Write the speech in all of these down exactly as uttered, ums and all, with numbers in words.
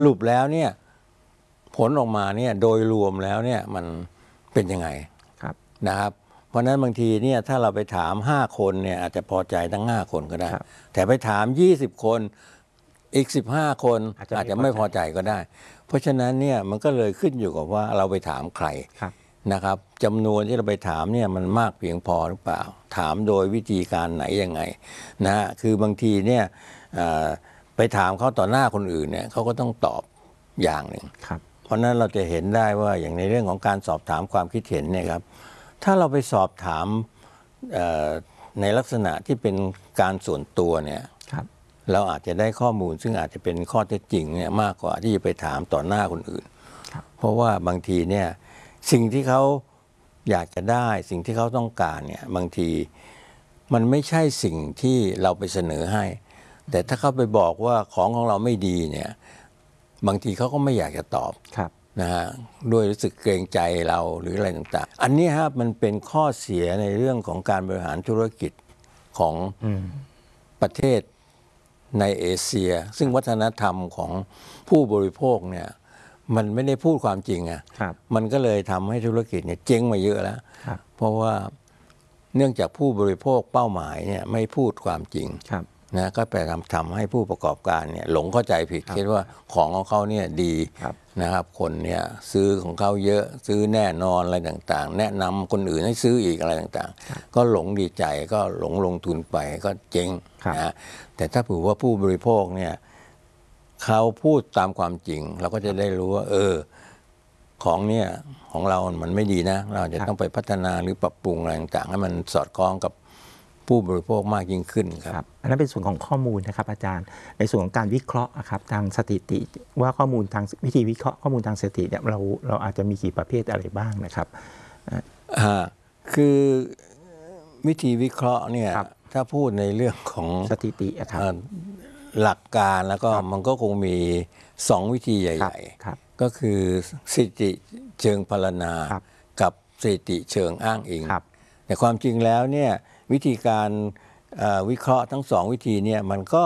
รุปแล้วเนี่ยผลออกมาเนี่ยโดยรวมแล้วเนี่ยมันเป็นยังไงนะครับเพราะนั้นบางทีเนี่ยถ้าเราไปถามห้าคนเนี่ยอาจจะพอใจทั้งห้าคนก็ได้แต่ไปถามยี่สิบคนอีกสิบห้าคนอาจจะไม่พอใจก็ได้เพราะฉะนั้นเนี่ยมันก็เลยขึ้นอยู่กับว่าเราไปถามใครนะครับจำนวนที่เราไปถามเนี่ยมันมากเพียงพอหรือเปล่าถามโดยวิธีการไหนยังไงนะฮะคือบางทีเนี่ยไปถามเขาต่อหน้าคนอื่นเนี่ยเขาก็ต้องตอบอย่างหนึ่งเพราะนั้นเราจะเห็นได้ว่าอย่างในเรื่องของการสอบถามความคิดเห็นเนี่ยครับถ้าเราไปสอบถามในลักษณะที่เป็นการส่วนตัวเนี่ยเราอาจจะได้ข้อมูลซึ่งอาจจะเป็นข้อเท็จจริงเนี่ยมากกว่าที่จะไปถามต่อหน้าคนอื่นเพราะว่าบางทีเนี่ยสิ่งที่เขาอยากจะได้สิ่งที่เขาต้องการเนี่ยบางทีมันไม่ใช่สิ่งที่เราไปเสนอให้แต่ถ้าเขาไปบอกว่าของของเราไม่ดีเนี่ยบางทีเขาก็ไม่อยากจะตอบนะฮะด้วยรู้สึกเกรงใจเราหรืออะไรต่างๆอันนี้ฮะมันเป็นข้อเสียในเรื่องของการบริหารธุรกิจของประเทศในเอเชียซึ่งวัฒนธรรมของผู้บริโภคเนี่ยมันไม่ได้พูดความจริงอ่ะมันก็เลยทำให้ธุรกิจเนี่ยเจ๊งมาเยอะแล้วเพราะว่าเนื่องจากผู้บริโภคเป้าหมายเนี่ยไม่พูดความจริงนะก็ไปทำทำให้ผู้ประกอบการเนี่ยหลงเข้าใจผิดคิดว่าของของเขาเนี่ยดีนะครับคนเนี่ยซื้อของเขาเยอะซื้อแน่นอนอะไรต่างๆแนะนำคนอื่นให้ซื้ออีกอะไรต่างๆก็หลงดีใจก็หลงลงทุนไปก็เจ๊งนะแต่ถ้าถือว่าผู้บริโภคเนี่ยเขาพูดตามความจริงเราก็จะได้รู้ว่าเออของเนี่ยของเรามันไม่ดีนะเราจะต้องไปพัฒนาหรือปรับปรุงอะไรต่างๆให้มันสอดคล้องกับผู้บริโภคมากยิ่งขึ้นครับอันนั้นเป็นส่วนของข้อมูลนะครับอาจารย์ในส่วนของการวิเคราะห์ครับทางสถิติว่าข้อมูลทางวิธีวิเคราะห์ข้อมูลทางสถิติเนี่ยเราเราอาจจะมีกี่ประเภทอะไรบ้างนะครับอ่าคือวิธีวิเคราะห์เนี่ยถ้าพูดในเรื่องของสถิติครับหลักการแล้วก็มันก็คงมีสองวิธีใหญ่ๆก็คือสถิติเชิงพรรณนากับสถิติเชิงอ้างอิงแต่ความจริงแล้วเนี่ยวิธีการวิเคราะห์ทั้งสองวิธีเนี่ยมันก็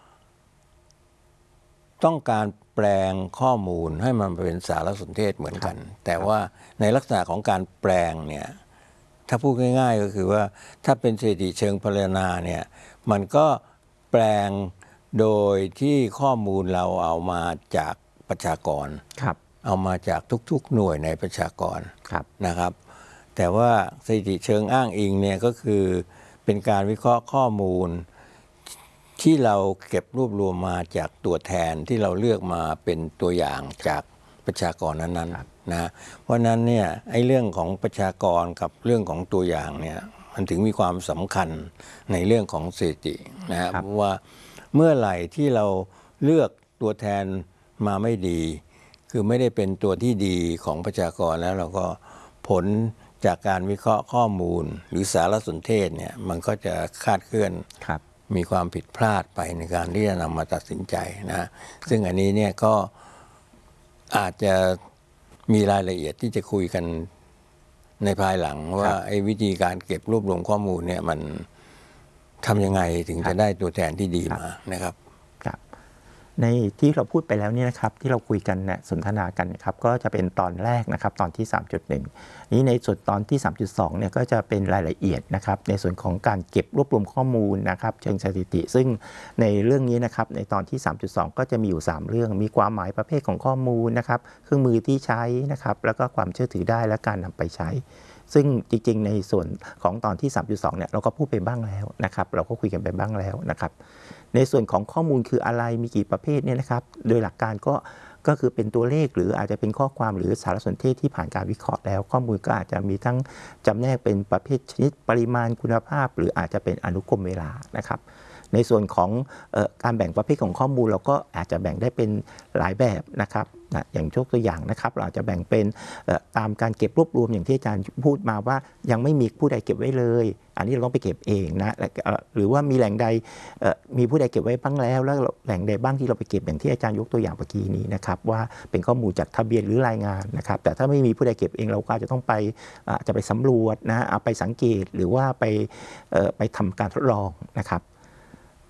ต้องการแปลงข้อมูลให้มันเป็นสารสนเทศเหมือนกันแต่ว่าในลักษณะของการแปลงเนี่ยถ้าพูดง่ายๆก็คือว่าถ้าเป็นสถิติเชิงพรรณนาเนี่ยมันก็แปลงโดยที่ข้อมูลเราเอามาจากประชากรเอามาจากทุกๆหน่วยในประชากรนะครับแต่ว่าสถิติเชิงอ้างอิงเนี่ยก็คือเป็นการวิเคราะห์ข้อมูลที่เราเก็บรวบรวมมาจากตัวแทนที่เราเลือกมาเป็นตัวอย่างจากประชากรนั้นๆนะเพราะนั้นเนี่ยไอ้เรื่องของประชากรกับเรื่องของตัวอย่างเนี่ยมันถึงมีความสำคัญในเรื่องของสถิตินะเพราะว่าเมื่อไหร่ที่เราเลือกตัวแทนมาไม่ดีคือไม่ได้เป็นตัวที่ดีของประชากรแล้วเราก็ผลจากการวิเคราะห์ข้อมูลหรือสารสนเทศเนี่ยมันก็จะคลาดเคลื่อนมีความผิดพลาดไปในการที่จะนำมาตัดสินใจนะซึ่งอันนี้เนี่ยก็อาจจะมีรายละเอียดที่จะคุยกันในภายหลังว่าไอ้วิธีการเก็บรวบรวมข้อมูลเนี่ยมันทำยังไงถึงจะได้ตัวแทนที่ดีมานะครับในที่เราพูดไปแล้วเนี่ยนะครับที่เราคุยกันเนี่ยสนทนากันนะครับก็จะเป็นตอนแรกนะครับตอนที่ สามจุดหนึ่ง นี้ในส่วนตอนที่ สามจุดสอง เนี่ยก็จะเป็นรายละเอียดนะครับในส่วนของการเก็บรวบรวมข้อมูลนะครับเชิงสถิติซึ่งในเรื่องนี้นะครับในตอนที่ สามจุดสอง ก็จะมีอยู่สามเรื่องมีความหมายประเภทของข้อมูลนะครับเครื่องมือที่ใช้นะครับแล้วก็ความเชื่อถือได้และการนำไปใช้ซึ่งจริงๆในส่วนของตอนที่ สามจุดสอง เนี่ยเราก็พูดไปบ้างแล้วนะครับเราก็คุยกันไปบ้างแล้วนะครับในส่วนของข้อมูลคืออะไรมีกี่ประเภทเนี่ยนะครับโดยหลักการก็ก็คือเป็นตัวเลขหรืออาจจะเป็นข้อความหรือสารสนเทศที่ผ่านการวิเคราะห์แล้วข้อมูลก็อาจจะมีทั้งจำแนกเป็นประเภทชนิดปริมาณคุณภาพหรืออาจจะเป็นอนุกรมเวลานะครับในส่วนของเอ่อการแบ่งประเภทของข้อมูลเราก็อาจจะแบ่งได้เป็นหลายแบบนะครับนะอย่างยกตัวอย่างนะครับเราอาจจะแบ่งเป็นตามการเก็บรวบรวมอย่างที่อาจารย์พูดมาว่ายังไม่มีผู้ใดเก็บไว้เลยอันนี้เราต้องไปเก็บเองนะหรือว่ามีแหล่งใดมีผู้ใดเก็บไว้บ้างแล้วแล้วแหล่งใดบ้างที่เราไปเก็บอย่างที่อาจารย์ยกตัวอย่างเมื่อกี้นี้นะครับว่าเป็นข้อมูลจากทะเบียนหรือรายงานนะครับแต่ถ้าไม่มีผู้ใดเก็บเองเราก็จะต้องไปอาจจะไปสำรวจนะเอาไปสังเกตหรือว่าไปไปทำการทดลองนะครับ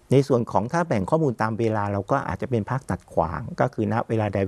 ในส่วนของถ้าแบ่งข้อมูลตามเวลาเราก็อาจจะเป็นภาคตัดขวางก็คือณเวลาใด